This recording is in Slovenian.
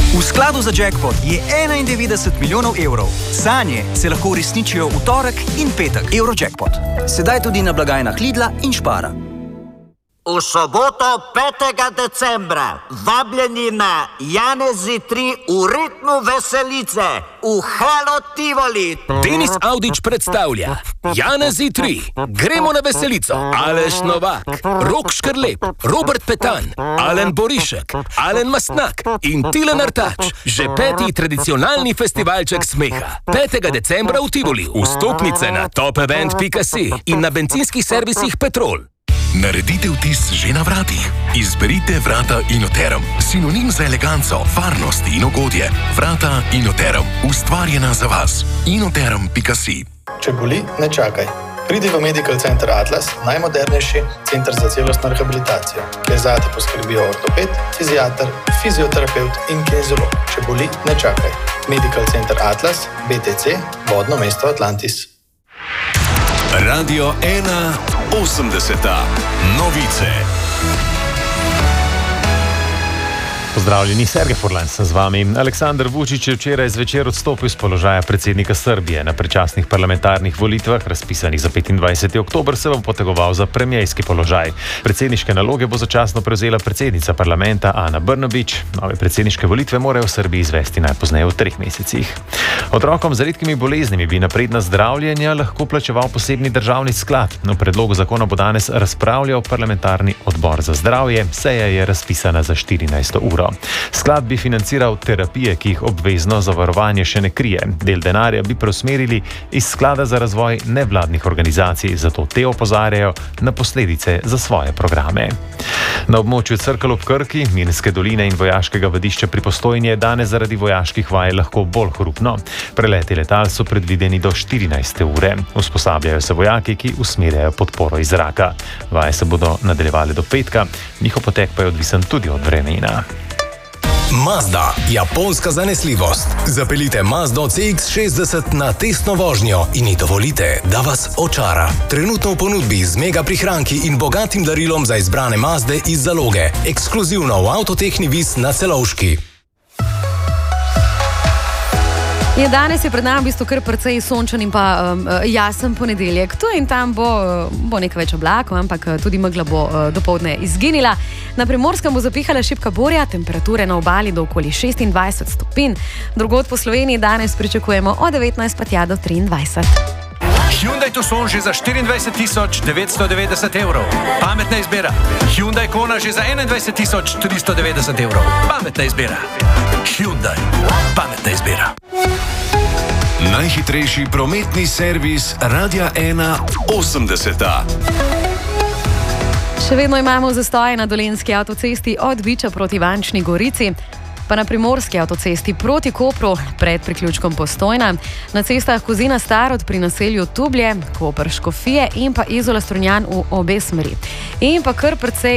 V skladu za jackpot je 91 milijonov evrov. Sanje se lahko uresničijo v torek in petek. Eurojackpot. Sedaj tudi na blagajnah Lidla in Spara. V soboto 5. decembra vabljeni na Janezi 3 v ritmu veselice v Halo Tivoli. Denis Audić predstavlja Janezi 3. Gremo na veselico. Aleš Novak, Rok Škrlep, Robert Petan, Alen Borišek, Alen Mastnak in Tilen Artač. Že 5. tradicionalni festivalček smeha. 5. decembra v Tivoli. Vstopnice na topevent.si in na bencinskih servisih Petrol. Naredite vtis že na vratih. Izberite vrata Inoterum. Sinonim za eleganco, varnost in ugodje. Vrata Inoterum. Ustvarjena za vas. Inoterum.si. Če boli, ne čakaj. Pridi v Medical Center Atlas, najmodernejši center za celostno rehabilitacijo, kjer zate poskrbijo ortoped, fiziater, fizioterapeut in kineziolog. Če boli, ne čakaj. Medical Center Atlas, BTC, vodno mesto Atlantis. Radio 1 80. Novice. Pozdravljeni, Sergej Furlan sem z vami. Aleksandar Vučić je včeraj zvečer odstopil z položaja predsednika Srbije. Na predčasnih parlamentarnih volitvah, razpisanih za 25. oktober, se bo potegoval za premierski položaj. Predsedniške naloge bo začasno prevzela predsednica parlamenta Ana Brnabić. Nove predsedniške volitve morajo v Srbiji izvesti najpozneje v 3 mesecih. Otrokom z redkimi boleznimi bi napredna zdravljenja lahko plačeval posebni državni sklad. V predlogu zakona bo danes razpravljal parlamentarni odbor za zdravje. Seja je razpisana za 14. uro. Sklad bi financiral terapije, ki jih obvezno zavarovanje še ne krije. Del denarja bi preusmerili iz sklada za razvoj nevladnih organizacij, zato te opozarjajo na posledice za svoje programe. Na območju Crkal ob Krki, Mirnske doline in vojaškega vadišča pri Postojni je danes zaradi vojaških vaj lahko bolj hrupno. Preleti letal so predvideni do 14. ure. Usposabljajo se vojaki, ki usmerjajo podporo iz zraka. Vaje se bodo nadaljevale do petka, njihov potek pa je odvisen tudi od vremena. Mazda, japonska zanesljivost. Zapeljite Mazdo CX-60 na testno vožnjo in ji dovolite, da vas očara. Trenutno v ponudbi z mega prihranki in bogatim darilom za izbrane Mazde iz zaloge. Ekskluzivno v Avtotehni Vis na Celovški. Danes je pred nami v bistvu kar precej sončen in pa jasen ponedeljek. Tu in tam bo nekaj več oblakov, ampak tudi megla bo dopoldne izginila. Na Primorskem bo zapihala šibka burja, temperature na obali do okoli 26 stopinj. Drugod po Sloveniji danes pričakujemo od 19 pa tja do 23. Hyundai Tucson že za 24.990 evrov. Pametna izbira. Hyundai Kona že za 21.390 evrov. Pametna izbira. Hyundai. Pametna izbira. Najhitrejši prometni servis Radia 1 80. Še vedno imamo zastoje na Dolenjski avtocesti od Viča proti Ivančni Gorici, pa na Primorski avtocesti proti Kopru pred priključkom Postojna, na cestah Kozina Starod pri naselju Tublje, Koper Škofije in pa Izola Strunjan v obe smeri. In pa kar precej